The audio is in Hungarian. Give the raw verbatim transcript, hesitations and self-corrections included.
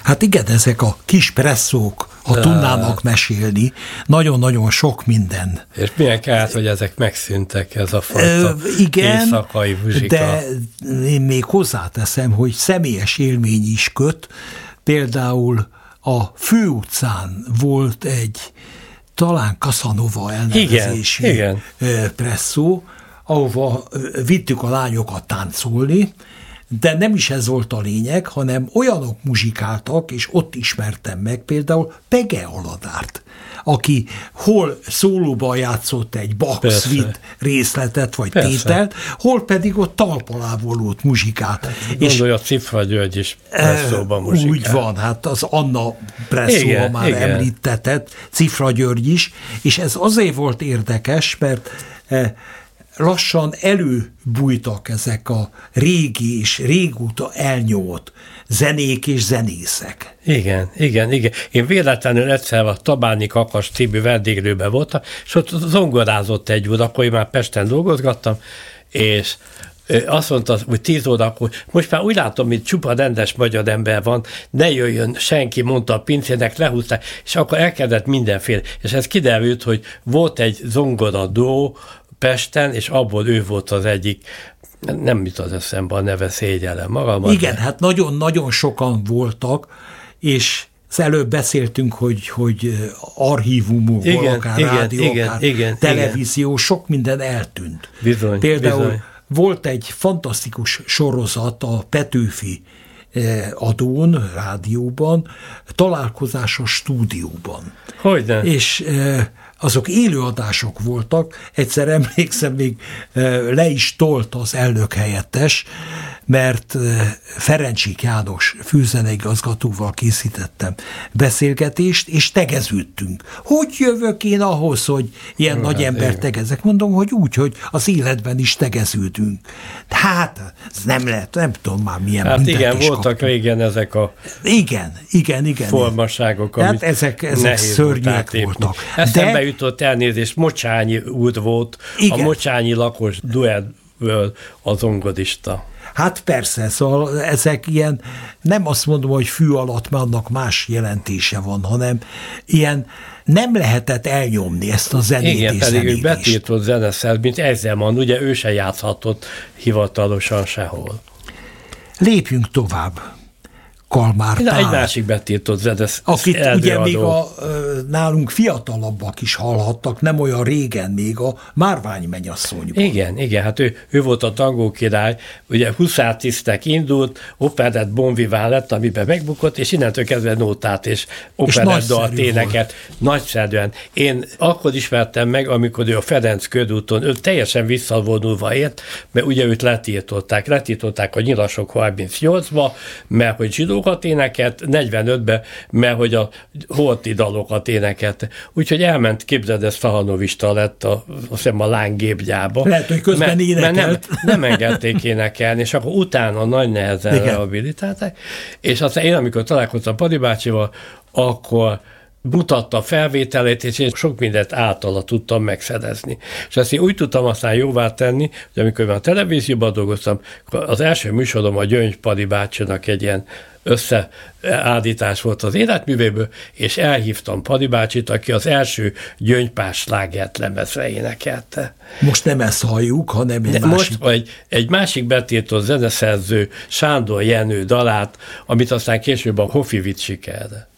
Hát igen, ezek a kis presszók, ha tudnának mesélni, nagyon-nagyon sok minden. És milyen kellett, hogy ezek megszűntek, ez a fajta Ö, igen, éjszakai muzsika. De én még hozzáteszem, hogy személyes élmény is köt. Például a Főutcán volt egy talán Casanova elnevezésű igen, igen. presszó, ahova vittük a lányokat táncolni, de nem is ez volt a lényeg, hanem olyanok muzsikáltak, és ott ismertem meg például Pege Aladárt, aki hol szólóban játszott egy Bach suite részletet vagy Persze. tételt, hol pedig ott talpalávolót muzsikált. Gondolj, a Cifra György is presszóban muzsikál. Úgy van, hát az Anna presszóban már igen. említetett, Cifra György is, és ez azért volt érdekes, mert lassan előbújtak ezek a régi és régóta elnyomott zenék és zenészek. Igen, igen, igen. Én véletlenül egyszer a Tabáni Kakas című vendéglőben voltam, és ott zongorázott egy úr, akkor én már Pesten dolgozgattam, és azt mondta, hogy tíz órakor, most már úgy látom, mint csupa rendes magyar ember van, ne jöjjön senki, mondta a pincének, lehúzták, és akkor elkezdett mindenféle. És ez kiderült, hogy volt egy zongoradó Pesten, és abból ő volt az egyik, nem jut az eszembe a neve, szégyellem magamat. Igen, de... hát nagyon-nagyon sokan voltak, és az előbb beszéltünk, hogy, hogy archívumok, igen, akár igen, rádió, igen, akár igen, televízió, igen. sok minden eltűnt. Bizony, Például bizony. volt egy fantasztikus sorozat a Petőfi adón, rádióban, Találkozás a stúdióban. Hogyne? És azok élőadások voltak, egyszer emlékszem, még le is tolt az elnök helyettes, mert Ferencsik János főzeneigazgatóval készítettem beszélgetést, és tegeződtünk. Hogy jövök én ahhoz, hogy ilyen hát, nagy ember tegezek? Mondom, hogy úgy, hogy az életben is tegeződünk. Hát, ez nem lehet, nem tudom már milyen hát igen, voltak kaptunk. Régen ezek a igen, igen, igen. formaságok, hát ezek, ezek szörnyek voltak. Eszembe de... jutott elnézést, Mocsányi úr volt, igen. A Mocsányi lakos duettből a zongorista. Hát persze, szóval ezek ilyen, nem azt mondom, hogy fű alatt, mert annak más jelentése van, hanem ilyen nem lehetett elnyomni ezt a zenét. Igen, és pedig ő betiltott zeneszer, mint Ezeman, ugye ő se játszhatott hivatalosan sehol. Lépjünk tovább. Kalmár Pál. Egy másik betiltott zenesz. Akit ugye még a nálunk fiatalabbak is hallhattak, nem olyan régen még a Márvány mennyasszonyban. Igen, igen, hát ő, ő volt a tangó király, ugye huszártisztek indult, operett Bon Vivant lett, amiben megbukott, és innentől kezdve nótát és operett dalt éneket. Nagyszerűen. Én akkor ismertem meg, amikor ő a Ferenc körúton, ő teljesen visszavonulva ért, mert ugye őt letiltották. Letiltották a Nyilasok harmincnyolcba, mert hogy zsidó éneket, negyvenötben, mert hogy a holti dalokat énekelt. Úgyhogy elment, képzeld, ez Stahanovista lett a, azt hiszem a Lángépgyába. Lehet, hogy közben mert, énekelt. Mert nem, nem engedték énekelni, és akkor utána nagy nehezen igen. rehabilitálták. És aztán én, amikor találkoztam Padi bácsival, akkor mutatta a felvételét, és én sok mindent általa tudtam megszerezni. És ezt én úgy tudtam aztán jóvá tenni, hogy amikor a televízióban dolgoztam, az első műsorom a Gyöngy Padi bácsinak egy ilyen összeállítás volt az életművéből, és elhívtam Padi bácsit, aki az első Gyöngypár slágert lemezre énekelte. Most nem ezt halljuk, hanem egy De másik. Most egy, egy másik betiltott zeneszerző Sándor Jenő dalát, amit aztán később a Hofi vitt sikerre.